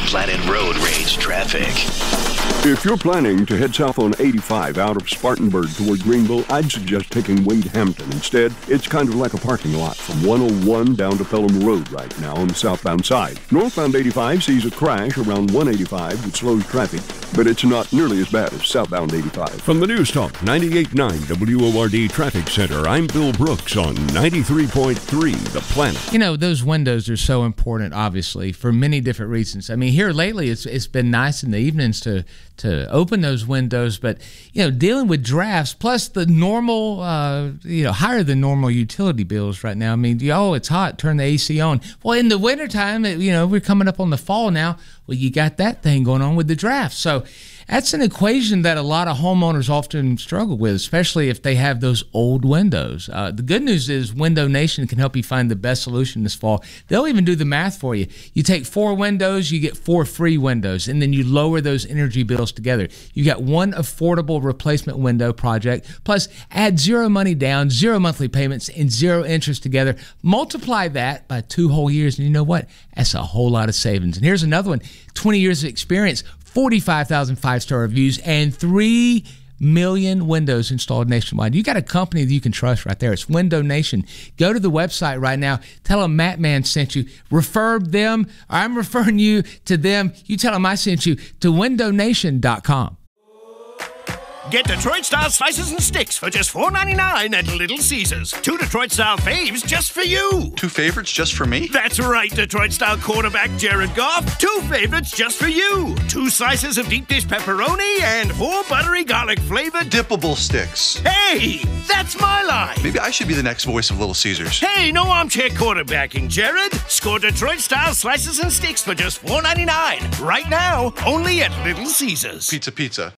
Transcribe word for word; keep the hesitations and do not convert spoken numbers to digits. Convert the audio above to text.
Planet Road Rage traffic. If you're planning to head south on eighty-five out of Spartanburg toward Greenville, I'd suggest taking Wade Hampton instead. It's kind of like a parking lot from one oh one down to Pelham Road right now on the southbound side. Northbound eighty-five sees a crash around one eighty-five that slows traffic, but it's not nearly as bad as southbound eighty-five. From the News Talk ninety-eight point nine W O R D Traffic Center, I'm Bill Brooks on ninety-three point three The Planet. You know, those windows are so important, obviously, for many different reasons. I mean, here lately, it's it's been nice in the evenings to to open those windows, but, you know, dealing with drafts, plus the normal, uh, you know, higher than normal utility bills right now. I mean, oh, it's hot, turn the A C on. Well, in the wintertime, you know, we're coming up on the fall now, well, you got that thing going on with the draft. So that's an equation that a lot of homeowners often struggle with, especially if they have those old windows. Uh, the good news is Window Nation can help you find the best solution this fall. They'll even do the math for you. You take four windows, you get four free windows, and then you lower those energy bills together. You got one affordable replacement window project, plus add zero money down, zero monthly payments, and zero interest together. Multiply that by two whole years, and you know what? That's a whole lot of savings. And here's another one, twenty years of experience, forty-five thousand five-star reviews, and three million windows installed nationwide. You got a company that you can trust right there. It's Window Nation. Go to the website right now. Tell them Matt Man sent you. Refer them. I'm referring you to them. You tell them I sent you to window nation dot com. Get Detroit-style slices and sticks for just four ninety-nine at Little Caesars. Two Detroit-style faves just for you. Two favorites just for me? That's right, Detroit-style quarterback Jared Goff. Two favorites just for you. Two slices of deep dish pepperoni and four buttery garlic-flavored dippable sticks. Hey, that's my line. Maybe I should be the next voice of Little Caesars. Hey, no armchair quarterbacking, Jared. Score Detroit-style slices and sticks for just four ninety-nine. Right now, only at Little Caesars. Pizza, pizza.